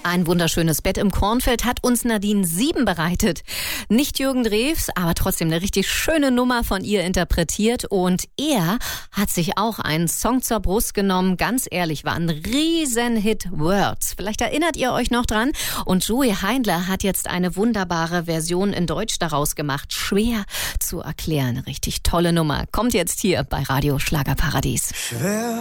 Ein wunderschönes Bett im Kornfeld hat uns Nadine Sieben bereitet. Nicht Jürgen Drews, aber trotzdem eine richtig schöne Nummer von ihr interpretiert. Und er hat sich auch einen Song zur Brust genommen. Ganz ehrlich, war ein Riesenhit, Words. Vielleicht erinnert ihr euch noch dran. Und Joey Heindler hat jetzt eine wunderbare Version in Deutsch daraus gemacht. Schwer zu erklären. Richtig tolle Nummer. Kommt jetzt hier bei Radio Schlagerparadies. Schwer